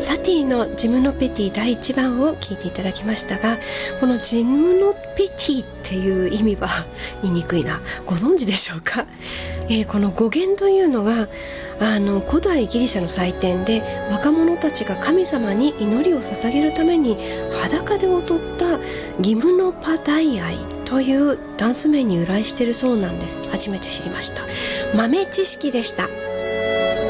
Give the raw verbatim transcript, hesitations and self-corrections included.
サティのジムノペティだいいちばんを聴いていただきましたが、このジムノペティっていう意味は言いにくいな、ご存知でしょうか。えー、この語源というのがあの古代ギリシャの祭典で若者たちが神様に祈りを捧げるために裸で踊ったギムノパダイアイというダンス名に由来しているそうなんです。初めて知りました。豆知識でした。